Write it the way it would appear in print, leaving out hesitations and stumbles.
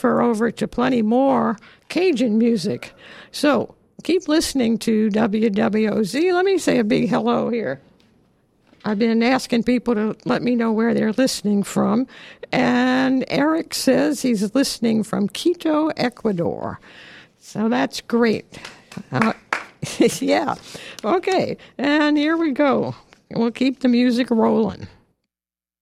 transfer over to plenty more Cajun music. So keep listening to WWOZ. Let me say a big hello here. I've been asking people to let me know where they're listening from. And Eric says he's listening from Quito, Ecuador. So that's great. Yeah. Okay. And here we go. We'll keep the music rolling.